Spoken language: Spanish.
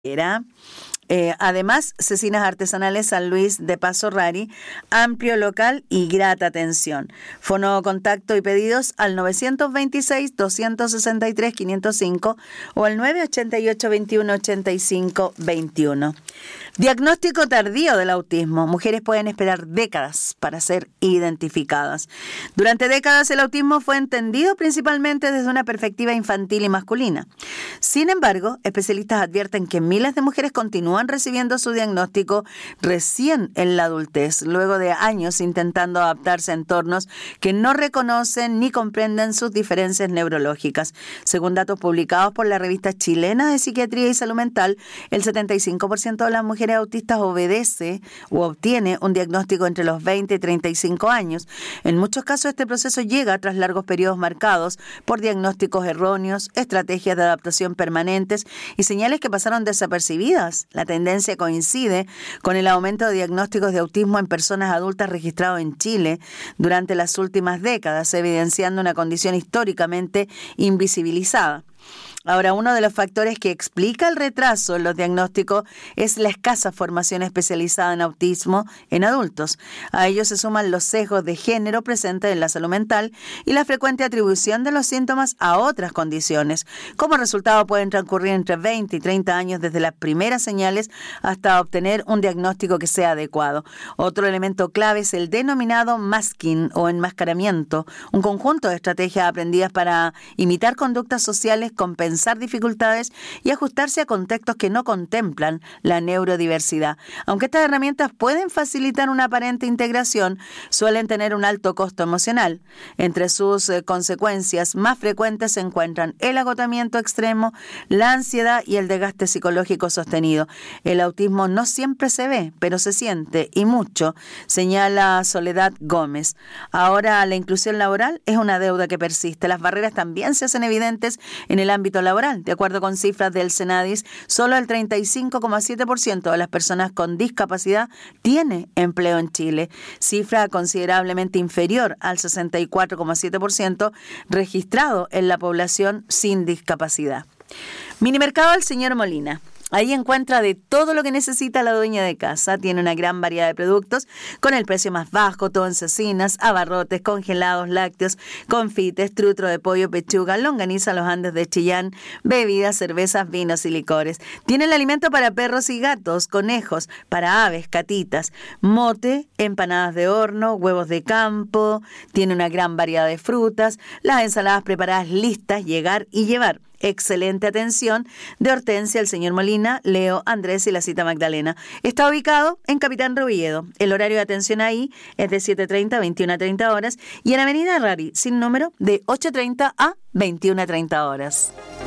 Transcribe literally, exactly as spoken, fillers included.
Era. Eh, además, Cecinas Artesanales San Luis de Paso Rari, amplio local y grata atención. Fono, contacto y pedidos al novecientos veintiséis, doscientos sesenta y tres, quinientos cinco o al nueve ochenta y ocho, veintiuno ochenta y cinco, veintiuno. Diagnóstico tardío del autismo. Mujeres pueden esperar décadas para ser identificadas. Durante décadas el autismo fue entendido principalmente desde una perspectiva infantil y masculina. Sin embargo, especialistas advierten que miles de mujeres continúan recibiendo su diagnóstico recién en la adultez, luego de años intentando adaptarse a entornos que no reconocen ni comprenden sus diferencias neurológicas. Según datos publicados por la revista chilena de Psiquiatría y Salud Mental, el setenta y cinco por ciento de las mujeres autistas obedece o obtiene un diagnóstico entre los veinte y treinta y cinco años. En muchos casos este proceso llega tras largos periodos marcados por diagnósticos erróneos, estrategias de adaptación permanentes y señales que pasaron desapercibidas. La tendencia coincide con el aumento de diagnósticos de autismo en personas adultas registrados en Chile durante las últimas décadas, evidenciando una condición históricamente invisibilizada. Ahora, uno de los factores que explica el retraso en los diagnósticos es la escasa formación especializada en autismo en adultos. A ello se suman los sesgos de género presentes en la salud mental y la frecuente atribución de los síntomas a otras condiciones. Como resultado, pueden transcurrir entre veinte y treinta años desde las primeras señales hasta obtener un diagnóstico que sea adecuado. Otro elemento clave es el denominado masking o enmascaramiento, un conjunto de estrategias aprendidas para imitar conductas sociales, compensar dificultades y ajustarse a contextos que no contemplan la neurodiversidad. Aunque estas herramientas pueden facilitar una aparente integración, suelen tener un alto costo emocional. Entre sus eh, consecuencias más frecuentes se encuentran el agotamiento extremo, la ansiedad y el desgaste psicológico sostenido. El autismo no siempre se ve, pero se siente y mucho, señala Soledad Gómez. Ahora, la inclusión laboral es una deuda que persiste. Las barreras también se hacen evidentes en el ámbito laboral. De acuerdo con cifras del Senadis, solo el treinta y cinco coma siete por ciento de las personas con discapacidad tiene empleo en Chile, cifra considerablemente inferior al sesenta y cuatro coma siete por ciento registrado en la población sin discapacidad. Minimercado El Señor Molina. Ahí encuentra de todo lo que necesita la dueña de casa. Tiene una gran variedad de productos con el precio más bajo, todo en cecinas, abarrotes, congelados, lácteos, confites, trutro de pollo, pechuga, longaniza, los Andes de Chillán, bebidas, cervezas, vinos y licores. Tiene el alimento para perros y gatos, conejos, para aves, catitas, mote, empanadas de horno, huevos de campo. Tiene una gran variedad de frutas, las ensaladas preparadas listas, llegar y llevar. Excelente atención de Hortensia, el señor Molina, Leo, Andrés y la cita Magdalena. Está ubicado en Capitán Robilledo. El horario de atención ahí es de siete treinta a veintiuna treinta horas y en Avenida Rari, sin número, de ocho treinta a veintiuna treinta horas.